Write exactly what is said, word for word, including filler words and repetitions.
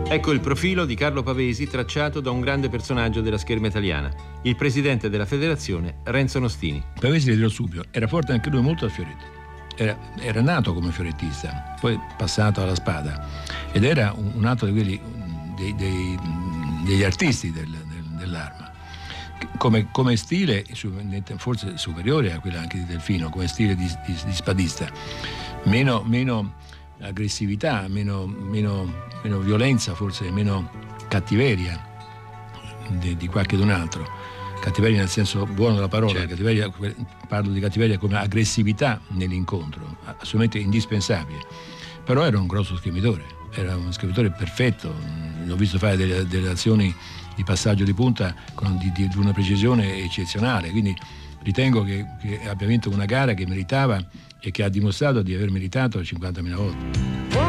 Ecco il profilo di Carlo Pavesi tracciato da un grande personaggio della scherma italiana, il presidente della federazione Renzo Nostini. Pavesi, le dirò subito, era forte anche lui molto al fioretto. Era, era nato come fiorettista, poi passato alla spada, ed era un, un altro di quelli dei, dei, degli artisti del, del, dell'arma. Come, come stile, forse superiore a quella anche di Delfino, come stile di, di, di spadista, meno, meno aggressività, meno, meno, meno violenza, forse meno cattiveria di, di qualche d'un altro. Cattiveria nel senso buono della parola, certo. Cattiveria, parlo di cattiveria come aggressività nell'incontro, assolutamente indispensabile. Però era un grosso scrittore, era un scrittore perfetto, l'ho visto fare delle, delle azioni di passaggio di punta con, di, di una precisione eccezionale, quindi ritengo che, che abbia vinto una gara che meritava e che ha dimostrato di aver meritato cinquantamila volte.